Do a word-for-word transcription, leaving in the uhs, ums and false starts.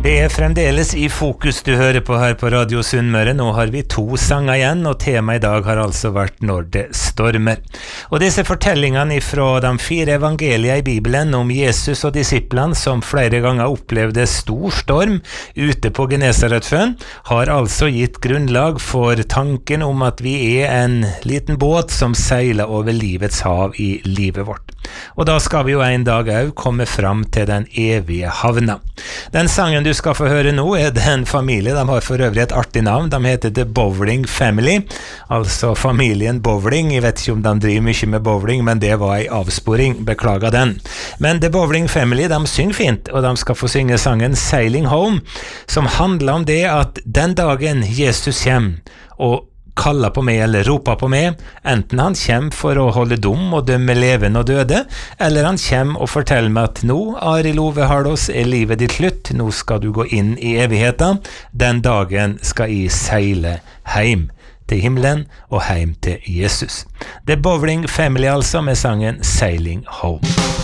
Det er fremdeles i fokus du hører på her på Radio Sunnmøre. Nå har vi to sanger igjen, og temaet i dag har altså vært Når det stormer. Og disse fortellingene fra de fire evangelier i Bibelen om Jesus og disiplene som flere ganger opplevde stor storm ute på Genesaretsjøen, har altså gitt grunnlag for tanken om at vi er en liten båt som seiler over livets hav i livet vårt. Og da skal vi jo en dag også komme fram til den evige havna. Den sangen du skal få høre nå er det en familie, de har for øvrig et artig navn, de heter The Bowling Family, altså familien Bowling. Jeg vet ikke om de driver mye med bowling, men det var en avsporing, beklager den. Men The Bowling Family, de synger fint, og de skal få synge sangen Sailing Home, som handler om det at den dagen Jesus kommer og kaller på meg eller roper på meg, enten han kommer for å holde dom og dømme levende og døde, eller han kommer og forteller meg at nå, Arild Ove Harlås, er livet ditt slutt, nå skal du gå inn i evigheten, den dagen skal jeg seile heim til himmelen og heim til Jesus. Det er Bowling Family altså med sangen Sailing Home.